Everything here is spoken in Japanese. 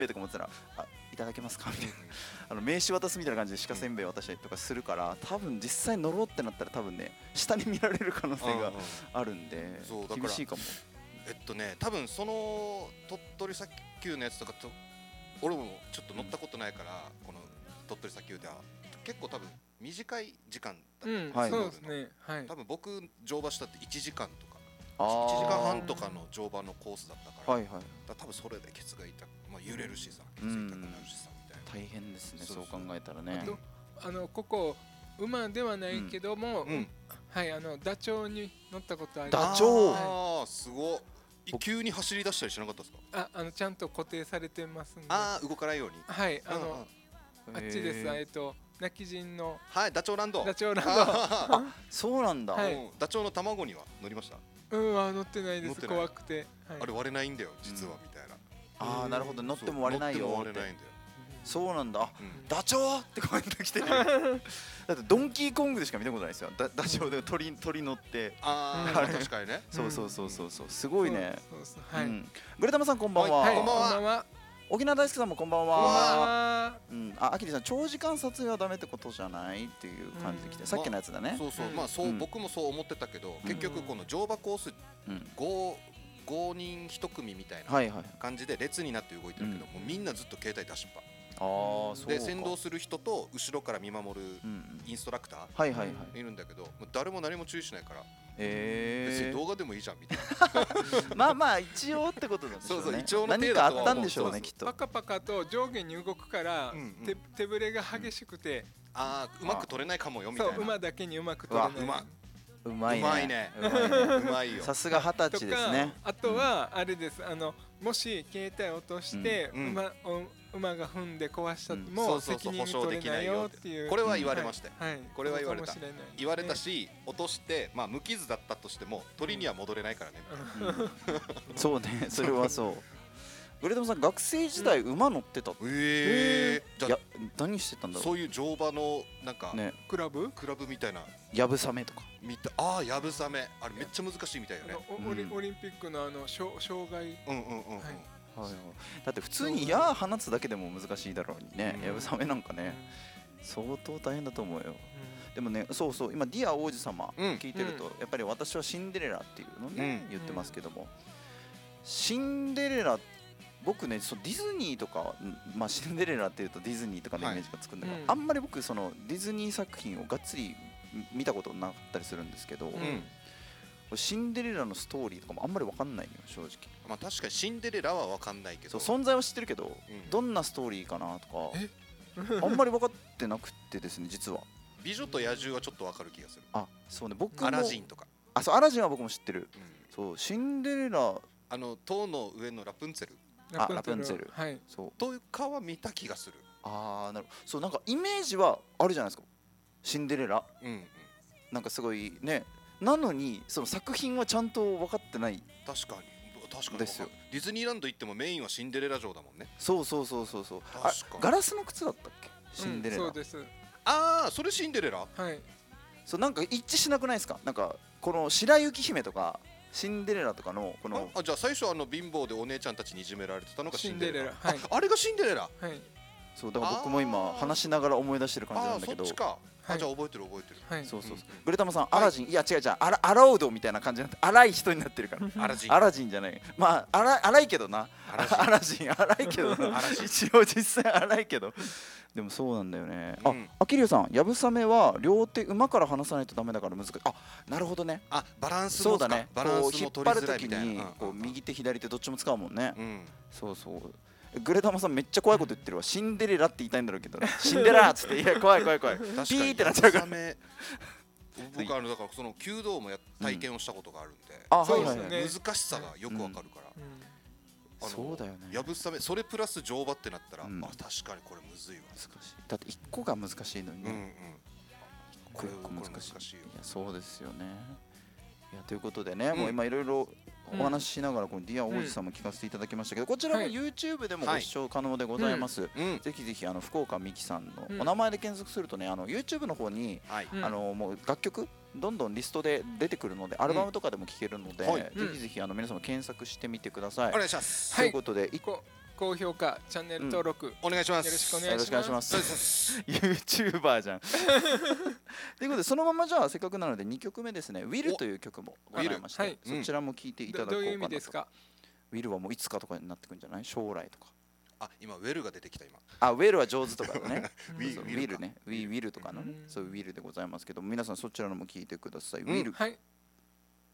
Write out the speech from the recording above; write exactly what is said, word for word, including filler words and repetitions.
べいとか持ってたらあいただけますかみたいなあの名刺渡すみたいな感じで鹿せんべい渡したりとかするから多分実際乗ろうってなったら多分ね下に見られる可能性があるんで厳しいかも。 えっとね多分その鳥取砂丘のやつとかと俺もちょっと乗ったことないから、うん、この鳥取砂丘では結構多分短い時間だった、うんはい、そうですね、はい、 多分僕乗馬したっていちじかんとかいちじかんはんとかの乗馬のコースだったから、はいはい、だ多分それでケツが痛く、まあ、揺れるしさケツ痛くなるしさみたいな、 大変ですね。そう考えたらね。 あとあのここ馬ではないけども、うんうん、はいあのダチョウに乗ったことあります。 ダチョウ、 ああすごい。急に走り出したりしなかったですか？ ああのちゃんと固定されてますんで。 ああ動かないように。 はいあのあっちです。えっと泣き人のはいダチョウランド。 ダチョウランド。 あそうなんだ。 はい、 ダチョウの卵には乗りました？ うんは乗ってないです。怖くて、 はい、あれ割れないんだよ実は、うん、みたいな。 ああなるほど乗っても割れないよって。 乗っても割れないんだよ。 そうなんだ、うん、ダチョウってコメント来てるだってドンキーコングでしか見たことないですよ。ダ, ダチョウで鳥鳥乗ってああ確かにねそうそうそうそうそうすごいね。 そうそうはい、うん、 グレタマさんこんばんは。 はい、こんばんは。 沖縄大輔さんもこんばんは。うん、あ、あきりさん長時間撮影はダメってことじゃないっていう感じで来て、さっきのやつだね。 そうそう、まあそう僕もそう思ってたけど、結局この乗馬コースごごにんいち組みたいな感じで列になって動いてるけど、もうみんなずっと携帯出しっぱ。あで先導する人と後ろから見守るインストラクターいるんだけど、誰も何も注意しないから、別に動画でもいいじゃんみたいな。まあまあ一応ってことなんでしょうね。そうそう一応の何かあったんでしょうねきっと。 パカパカと上下に動くから手手ぶれが激しくて、 ああうまく取れないかもよみたいな。 そう馬だけにうまく取れない。 うまいね。 うまいよ。 さすが二十歳ですね。 あとはあれです。あのもし携帯落として馬馬が踏んで壊したも責任取れないよっていう。 これは言われましたよ。これは言われた。言われたし落としてまあ無傷だったとしても鳥には戻れないからね。 そうねそれはそう。グレタマさん学生時代馬乗ってたって。ええ。じゃ何してたんだろう。 そういう乗馬のなんかクラブクラブみたいな。 やぶさめとか。 見たああやぶさめあれめっちゃ難しいみたいよね。 オリオリンピックのあの障害。 うんうんうん。だって普通に矢放つだけでも難しいだろうにね。やぶさめなんかね相当大変だと思うよ。でもねそうそう今ディア王子様聞いてるとやっぱり私はシンデレラっていうのね言ってますけども、シンデレラ僕ねそうディズニーとか、まあ、シンデレラっていうとディズニーとかのイメージがつくんだけど、はい、あんまり僕そのディズニー作品をがっつり見たことなかったりするんですけど、うん、シンデレラのストーリーとかもあんまり分かんないよ正直。 まあ確かにシンデレラは分かんないけどそう存在は知ってるけど、うん、どんなストーリーかなとかあんまり分かってなくてですね実は。 美女と野獣はちょっと分かる気がする。 あそうね僕もアラジンとか。 あそうアラジンは僕も知ってる、うん、そうシンデレラあの塔の上のラプンツェルあラプンツェル、 はい、 そうというかは見た気がする。 ああなるほど。そうなんかイメージはあるじゃないですかシンデレラ、うんうん、なんかすごいねなのにその作品はちゃんと分かってない。 確かに確かにですよ。ディズニーランド行ってもメインはシンデレラ城だもんね。 そうそうそうそうそう。あガラスの靴だったっけシンデレラ、 うん、そうです。 ああそれシンデレラ。 はいそうなんか一致しなくないですか。なんかこの白雪姫とかシンデレラとかのこのあ, あじゃあ最初あの貧乏でお姉ちゃんたちにいじめられてたのがシンデレラ。 レラはい、 あ, あれがシンデレラ。 はいそうだから僕も今話しながら思い出してる感じなんだけど。 あそっちか。あじゃあ覚えてる覚えてる。 はいそうそうそう。グレタマさんアラジンいや違う違うアラアラウドみたいな感じになって荒い人になってるから。 アラジンアラジンじゃない。まあ荒荒いけどな。アラジン荒いけどな。一応実際荒いけど。でもそうなんだよね。あアキリュウさんやぶさめは両手馬から離さないとダメだから難しい。あなるほどね。 あバランスそうだね。 バランス引っ張るときにこう右手左手どっちも使うもんね。そうそう。グレタマさんめっちゃ怖いこと言ってるわ。シンデレラって言いたいんだろうけどシンデレラっつっていや怖い怖い怖いピーってなっちゃうから僕あのだからその弓道もや体験をしたことがあるんで、 あはいはい難しさがよくわかるから、 そうだよね。 やぶさめそれプラス乗馬ってなったら、あ確かにこれむずいわ。 難しい。だって一個が難しいのにね。これ難しい。いやそうですよね。いやということでね、もう今いろいろお話ししながらこのディア王子さんも聞かせていただきましたけど、こちらも YouTube でもご視聴可能でございます。ぜひぜひあの福岡美希さんのお名前で検索するとね、あの YouTube の方にあのもう楽曲どんどんリストで出てくるので、アルバムとかでも聴けるので、ぜひぜひあの皆様検索してみてください。 お願いします。 ということで一個高評価チャンネル登録、うん、 お願いします。 よろしくお願いします。 ユーチューバーじゃんということでそのままじゃあせっかくなのでにきょくめですね「ウィル」という曲もございまして、はい、そちらも聴いていただこうかなと。どういう意味ですか？ウィルはもういつかとかになってくるんじゃない？将来とか。 あ、今ウェルが出てきた今。 あ、ウェルは上手とかね。ウィルね、ウィルとかのね、そういうウィルでございますけど、皆さんそちらのも聞いてください。ウィル。 はい。